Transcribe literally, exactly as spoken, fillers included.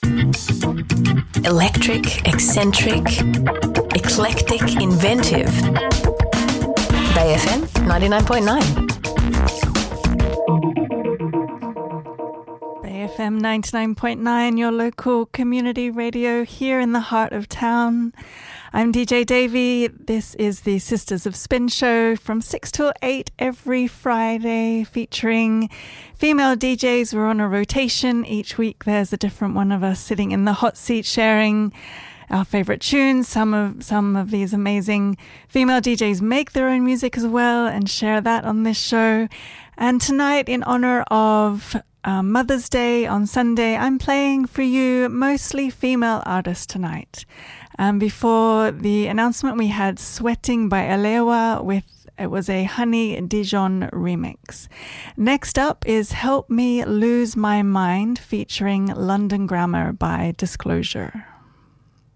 Electric, eccentric, eclectic, inventive. Bay F M ninety-nine point nine. Bay F M ninety-nine point nine, your local community radio here in the heart of town. I'm D J Davy. This is the Sisters of Spin show from six till eight every Friday, featuring female D Js. We're on a rotation. Each week there's a different one of us sitting in the hot seat sharing our favorite tunes. Some of some of these amazing female D Js make their own music as well and share that on this show. And tonight, in honor of uh, Mother's Day on Sunday, I'm playing for you mostly female artists tonight. Um, before the announcement, we had Sweating by Alewa with, it was a Honey Dijon remix. Next up is Help Me Lose My Mind featuring London Grammar by Disclosure.